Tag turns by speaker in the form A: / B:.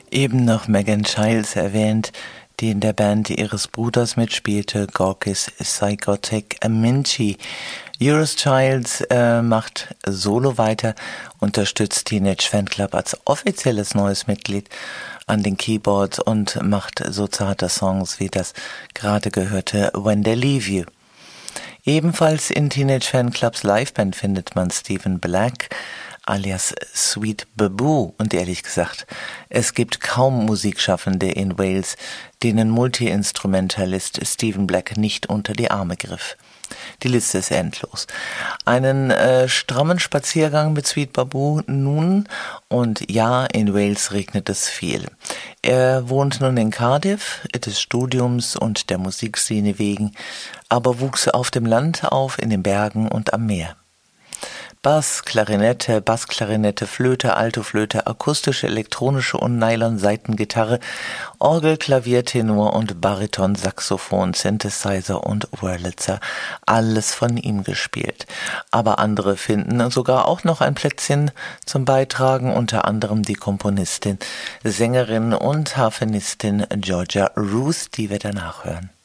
A: Eben noch Megan Childs erwähnt, die in der Band ihres Bruders mitspielte, Gorkis Psychotic Minchi. Eurus Childs macht solo weiter, unterstützt Teenage Fanclub als offizielles neues Mitglied an den Keyboards und macht so zarte Songs wie das gerade gehörte When They Leave You. Ebenfalls in Teenage Fanclubs Liveband findet man Stephen Black alias Sweet Baboo, und ehrlich gesagt, es gibt kaum Musikschaffende in Wales, denen Multi-Instrumentalist Stephen Black nicht unter die Arme griff. Die Liste ist endlos. Einen strammen Spaziergang mit Sweet Baboo nun, und ja, in Wales regnet es viel. Er wohnt nun in Cardiff, des Studiums und der Musikszene wegen, aber wuchs auf dem Land auf, in den Bergen und am Meer. Bassklarinette, Flöte, Altoflöte, akustische, elektronische und Nylon-Saitengitarre, Orgel, Klavier, Tenor und Bariton, Saxophon, Synthesizer und Wurlitzer. Alles von ihm gespielt. Aber andere finden sogar auch noch ein Plätzchen zum Beitragen, unter anderem die Komponistin, Sängerin und Harfenistin Georgia Ruth, die wir danach hören.